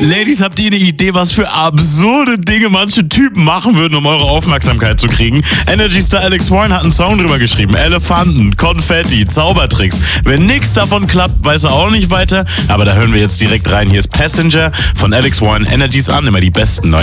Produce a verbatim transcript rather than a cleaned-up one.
Ladies, habt ihr eine Idee, was für absurde Dinge manche Typen machen würden, um eure Aufmerksamkeit zu kriegen? Energy Star Alex Warren hat einen Song drüber geschrieben. Elefanten, Konfetti, Zaubertricks. Wenn nichts davon klappt, weiß er auch nicht weiter. Aber da hören wir jetzt direkt rein. Hier ist Passenger von Alex Warren. Energies an, immer die besten neuen